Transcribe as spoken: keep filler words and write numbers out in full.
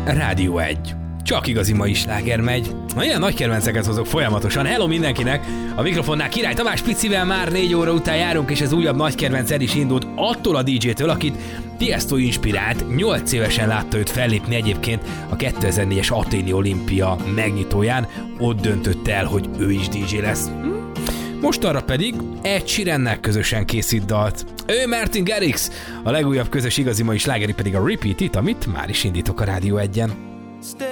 Rádió egy. Csak igazi mai sláger megy. Na, ilyen nagy kedvenceket hozok folyamatosan. Hello mindenkinek! A mikrofonnál Király Tamás Picivel már négy óra után járunk, és ez újabb nagy kedvenc el is indult attól a dé dzsétől, akit Tiesto inspirált. nyolc évesen látta őt fellépni egyébként a kétezer-négyes Athéni Olimpia megnyitóján. Ott döntött el, hogy ő is dé dzsé lesz. Most arra pedig Ed Sheerannel közösen készít dalt. Ő Martin Garrix, a legújabb közös igazi mai slágeri pedig a Repeat It, amit már is indítok a Rádió egyen.